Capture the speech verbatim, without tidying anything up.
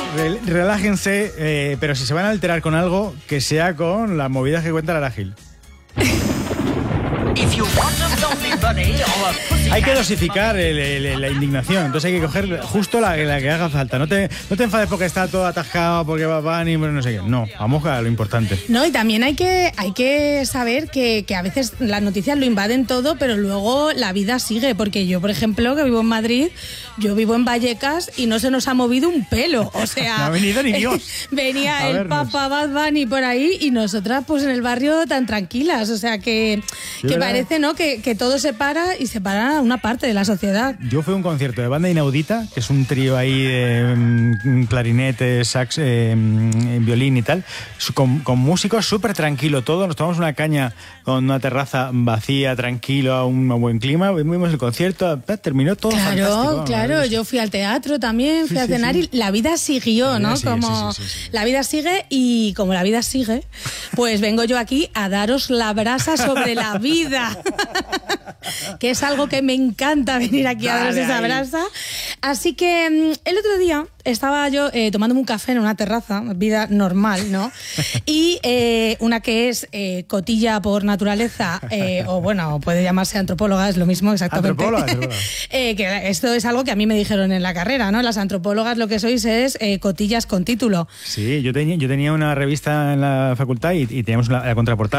Rel- Relájense, eh, pero si se van a alterar con algo, que sea con las movidas que cuenta Lara Gil. Hay que dosificar el, el, la indignación, entonces hay que coger justo la, la que haga falta. No te, no te enfades porque está todo atascado, porque va Bunny, no sé qué. No, vamos a lo importante. No, y también hay que, hay que saber que, que a veces las noticias lo invaden todo, pero luego la vida sigue. Porque yo, por ejemplo, que vivo en Madrid, yo vivo en Vallecas y no se nos ha movido un pelo. O sea, no ha venido ni Dios. Venía a el vernos. Papa Bad Bunny por ahí y nosotras pues en el barrio tan tranquilas. O sea que, que parece, ¿no? Que, que todo se para y se para una parte de la sociedad. Yo fui a un concierto de Banda Inaudita, que es un trío ahí de um, clarinete, sax, eh, violín y tal, con, con músicos súper tranquilo todo. Nos tomamos una caña con una terraza vacía, tranquilo, a un buen clima. Vimos el concierto, terminó todo claro, fantástico. Claro, claro. Yo fui al teatro también, fui sí, a cenar sí, sí. y la vida siguió, la vida ¿no? Sigue, como sí, sí, sí, sí. La vida sigue y como la vida sigue, pues vengo yo aquí a daros la brasa sobre la vida. Que es algo que me encanta venir aquí Dale a daros esa brasa. Así que el otro día estaba yo eh, tomándome un café en una terraza, vida normal, ¿no? Y eh, una que es eh, cotilla por naturaleza, eh, o bueno, puede llamarse antropóloga, es lo mismo exactamente. Antropóloga, antropóloga. eh, que esto es algo que a mí me dijeron en la carrera, ¿no? Las antropólogas lo que sois es eh, cotillas con título. Sí, yo tenía, yo tenía una revista en la facultad y, y teníamos la, la contraportada.